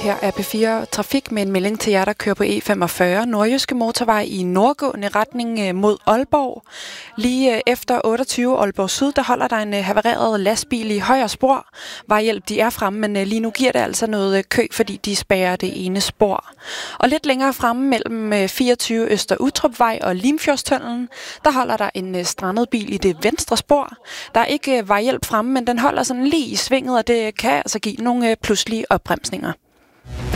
her er P4 Trafik med en melding til jer, der kører på E45, Nordjyske Motorvej i nordgående retning mod Aalborg. Lige efter 28 Aalborg Syd, der holder der en havareret lastbil i højre spor. Vejhjælp, de er fremme, men lige nu giver det altså noget kø, fordi de spærrer det ene spor. Og lidt længere fremme mellem 24 Øster Utrupvej og Limfjordstunnelen, der holder der en strandet bil i det venstre spor. Der er ikke vejhjælp fremme, men den holder sådan lige i svinget, og det kan altså give nogle pludselige opbremsninger.